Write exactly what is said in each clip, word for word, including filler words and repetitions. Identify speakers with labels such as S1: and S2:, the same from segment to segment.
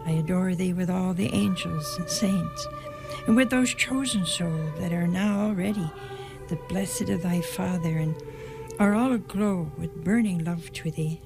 S1: I adore thee with all the angels and saints, and with those chosen souls that are now already the blessed of thy Father, and are all aglow with burning love to thee.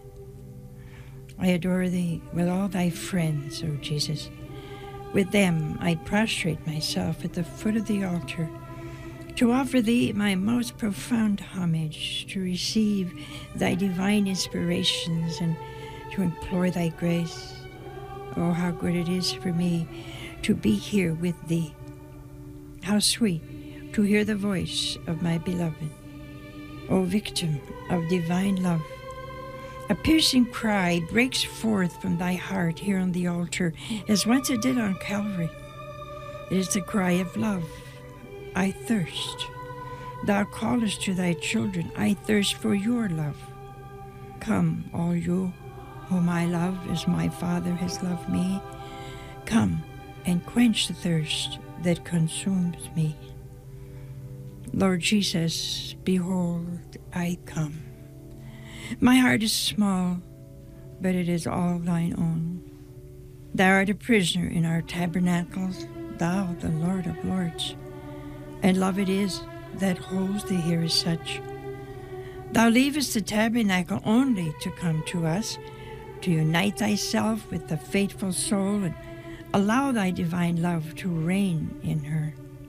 S1: I adore thee with all thy friends, O Jesus. With them I prostrate myself at the foot of the altar, to offer thee my most profound homage, to receive thy divine inspirations, and to implore thy grace. Oh, how good it is for me to be here with thee. How sweet to hear the voice of my beloved. O victim of divine love, a piercing cry breaks forth from thy heart here on the altar, as once it did on Calvary. It is the cry of love. I thirst. Thou callest to thy children, I thirst for your love. Come, all you whom I love as my Father has loved me. Come and quench the thirst that consumes me. Lord Jesus, behold, I come. My heart is small, but it is all thine own. Thou art a prisoner in our tabernacles, thou the Lord of lords, and love it is that holds thee here as such. Thou leavest the tabernacle only to come to us, to unite thyself with the faithful soul and allow thy divine love to reign in her.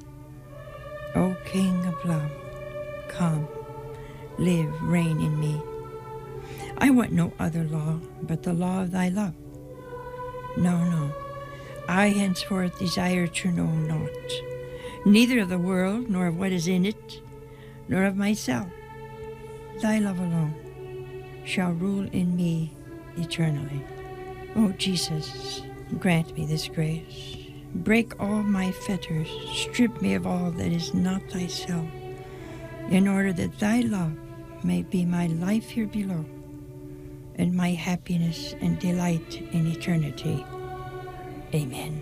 S1: O King of love, come, live, reign in me. I want no other law but the law of thy love. No, no, I henceforth desire to know naught, neither of the world, nor of what is in it, nor of myself. Thy love alone shall rule in me eternally. O Jesus, grant me this grace. Break all my fetters, strip me of all that is not thyself, in order that thy love may be my life here below, and my happiness and delight in eternity. Amen.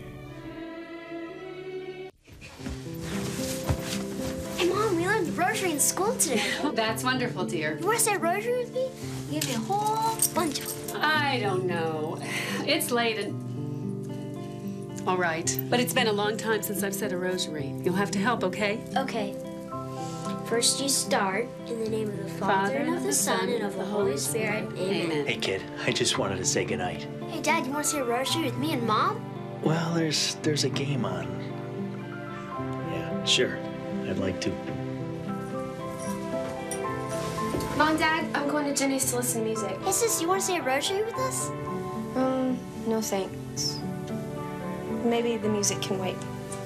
S2: Hey, Mom, we learned the rosary in school today.
S3: Oh, that's wonderful, dear.
S2: You want to say rosary with me? You gave me a whole bunch of them.
S3: I don't know. It's late and... All right, but it's been a long time since I've said a rosary. You'll have to help, okay?
S2: Okay. First you start, in the name of the Father,
S3: Father,
S2: and of the Son, and of the Holy Spirit. Amen.
S3: Amen.
S4: Hey, kid, I just wanted to say goodnight.
S2: Hey, Dad, you want to say a rosary with me and Mom?
S4: Well, there's there's a game on. Yeah, sure. I'd like to.
S5: Mom, Dad, I'm going to Jenny's to listen to music.
S2: Hey, sis, you want to say a rosary with us?
S5: Um, no thanks. Maybe the music can wait.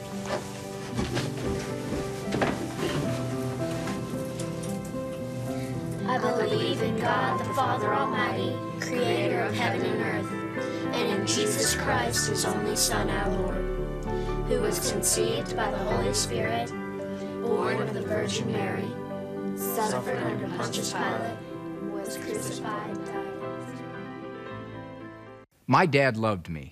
S2: I believe in God, the Father Almighty, creator of heaven and earth, and in Jesus Christ, his only Son, our Lord, who was conceived by the Holy Spirit, born of the Virgin Mary, suffered under Pontius Pilate, was crucified, and died.
S6: My dad loved me.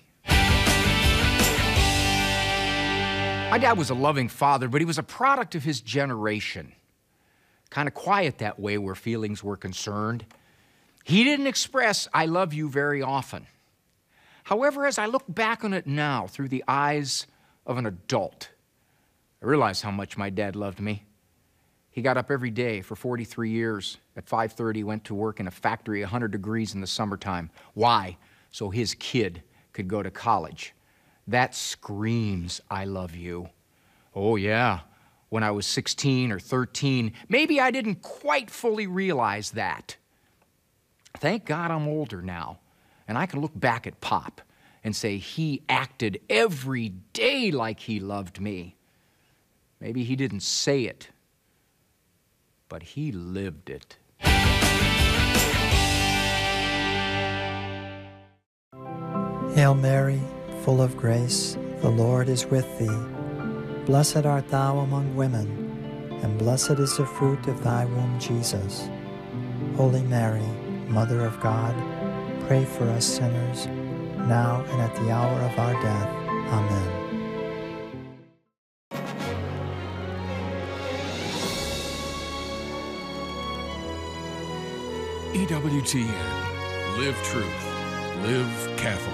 S6: My dad was a loving father, but he was a product of his generation. Kind of quiet that way where feelings were concerned. He didn't express, I love you, very often. However, as I look back on it now through the eyes of an adult, I realize how much my dad loved me. He got up every day for forty-three years. At five thirty, went to work in a factory one hundred degrees in the summertime. Why? So his kid could go to college. That screams, I love you. Oh, yeah. When I was sixteen or thirteen, maybe I didn't quite fully realize that. Thank God I'm older now, and I can look back at Pop and say he acted every day like he loved me. Maybe he didn't say it, but he lived it.
S7: Hail Mary, full of grace, the Lord is with thee. Blessed art thou among women, and blessed is the fruit of thy womb, Jesus. Holy Mary, Mother of God, pray for us sinners, now and at the hour of our death. Amen.
S8: E W T N. Live truth. Live Catholic.